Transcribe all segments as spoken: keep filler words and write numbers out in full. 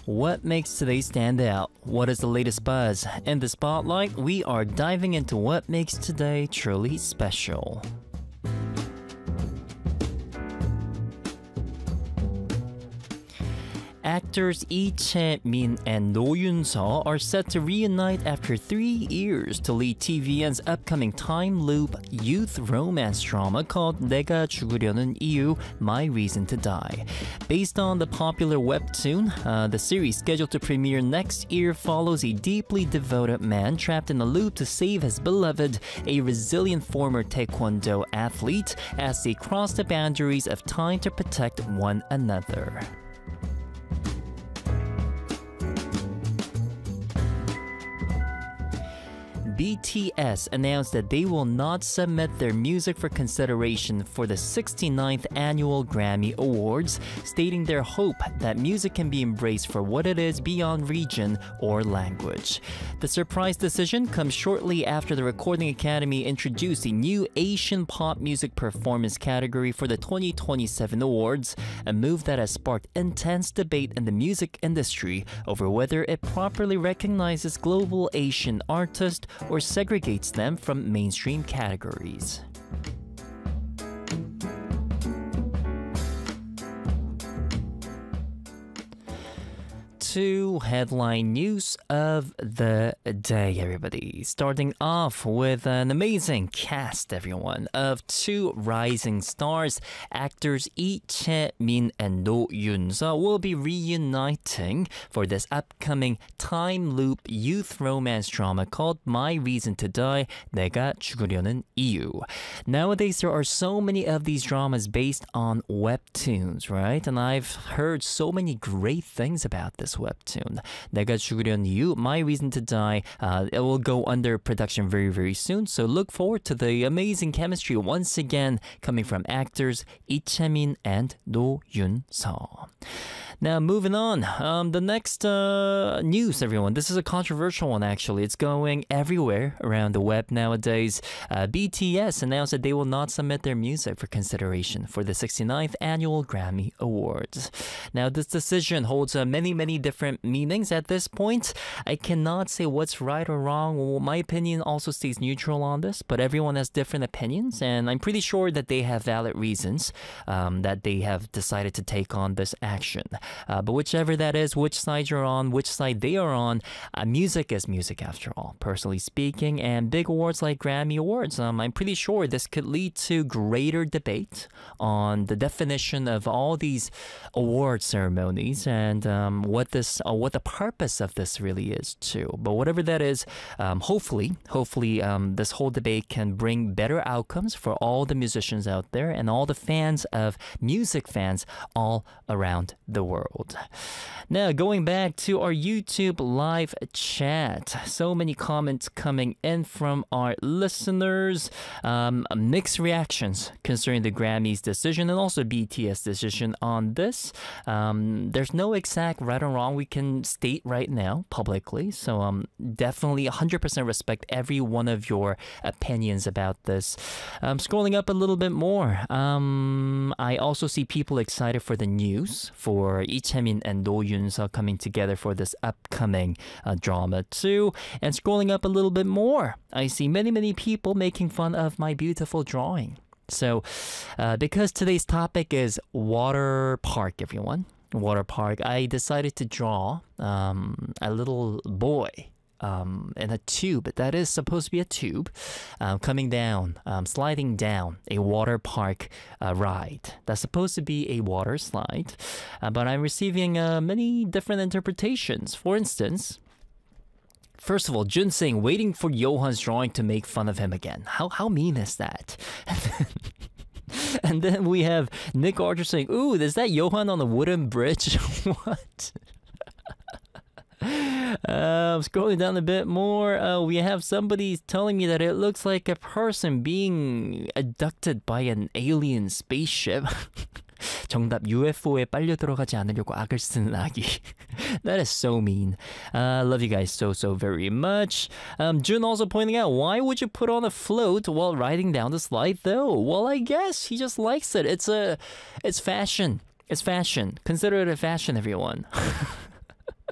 What makes today stand out? What is the latest buzz? In the spotlight, we are diving into what makes today truly special. Actors Lee Chae-min and Roh Yoon-seo are set to reunite after three years to lead T V N's upcoming time loop youth romance drama called 내가 죽으려는 이유, My Reason to Die. Based on the popular webtoon, uh, the series scheduled to premiere next year follows a deeply devoted man trapped in a loop to save his beloved, a resilient former taekwondo athlete, as they cross the boundaries of time to protect one another. B T S announced that they will not submit their music for consideration for the sixty-ninth Annual Grammy Awards, stating their hope that music can be embraced for what it is beyond region or language. The surprise decision comes shortly after the Recording Academy introduced a new Asian pop music performance category for the twenty twenty-seven awards, a move that has sparked intense debate in the music industry over whether it properly recognizes global Asian artists or segregates them from mainstream categories. To headline news of the day, everybody. Starting off with an amazing cast, everyone, of two rising stars. Actors Lee Chae-min and Roh Yoon-seo will be reuniting for this upcoming time loop youth romance drama called My Reason to Die, 내가 죽으려는 이유. Nowadays, there are so many of these dramas based on webtoons, right? And I've heard so many great things about this webtoon. 내가 죽으려는 이유, My Reason to Die. Uh, it will go under production very, very soon. So look forward to the amazing chemistry once again coming from actors Lee Chae-min and Roh Yoon-seo. Now, moving on. Um, the next uh, news, everyone. This is a controversial one, actually. It's going everywhere around the web nowadays. Uh, B T S announced that they will not submit their music for consideration for the sixty-ninth Annual Grammy Awards. Now, this decision holds uh, many, many different meanings at this point. I cannot say what's right or wrong. Well, my opinion also stays neutral on this, but everyone has different opinions, and I'm pretty sure that they have valid reasons um, that they have decided to take on this action. Uh, but whichever that is, which side you're on, which side they are on, uh, music is music after all, personally speaking. And big awards like Grammy Awards, um, I'm pretty sure this could lead to greater debate on the definition of all these award ceremonies and um, what this, uh, what the purpose of this really is too. But whatever that is, um, hopefully, hopefully um, this whole debate can bring better outcomes for all the musicians out there and all the fans of music fans all around the world. Now, going back to our YouTube live chat. So many comments coming in from our listeners. Um, mixed reactions concerning the Grammys decision and also B T S decision on this. Um, there's no exact right or wrong we can state right now publicly. So um, definitely one hundred percent respect every one of your opinions about this. Um, scrolling up a little bit more. Um, I also see people excited for the news for Lee Chae-min and Roh Yoon-seo coming together for this upcoming uh, drama too. And scrolling up a little bit more, I see many, many people making fun of my beautiful drawing. So, uh, because today's topic is water park, everyone, water park, I decided to draw um, a little boy Um, in a tube that is supposed to be a tube um, coming down, um, sliding down a water park uh, ride. That's supposed to be a water slide, uh, but I'm receiving uh, many different interpretations. For instance, first of all, Jun saying, waiting for Johan's drawing to make fun of him again. How, how mean is that? And then we have Nick Archer saying, ooh, is that Johan on a wooden bridge? What? Uh, scrolling down a bit more, uh, we have somebody telling me that it looks like a person being abducted by an alien spaceship. 정답, 유에프오에 빨려 들어가지 않으려고 악을 쓰는 아기. That is so mean. I uh, love you guys so, so very much. Um, Jun also pointing out, why would you put on a float while riding down the slide though? Well, I guess he just likes it. It's a, it's fashion. It's fashion. Consider it a fashion, everyone.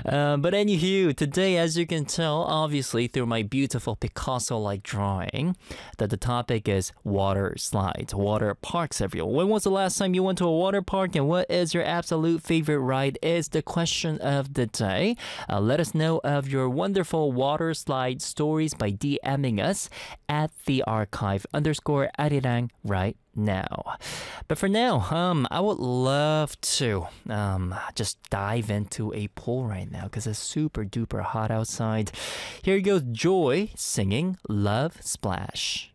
Uh, but anywho, today, as you can tell, obviously through my beautiful Picasso-like drawing, that the topic is water slides, water parks, everyone. When was the last time you went to a water park, and what is your absolute favorite ride is the question of the day. Uh, let us know of your wonderful water slide stories by DMing us at the archive underscore arirang right now. But for now, um, I would love to um just dive into a pool right now because it's super duper hot outside. Here goes Joy singing Love Splash.